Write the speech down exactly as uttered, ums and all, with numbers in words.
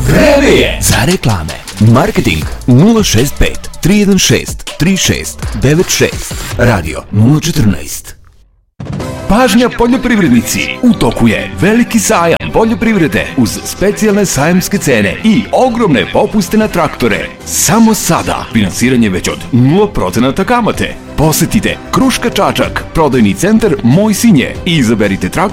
Vreme je za reklame. Marketing nula šest pet tri jedan šest tri šest devet šest. Radio nula četrnaest. Pažnja poljoprivrednici, u toku je veliki sajam poljoprivrede uz specijalne sajamske cene i ogromne popuste na traktore. Samo sada, finansiranje već od nula procenata kamate. Posetite Kruška Čačak, prodajni centar Moj Sinje i izaberite traktor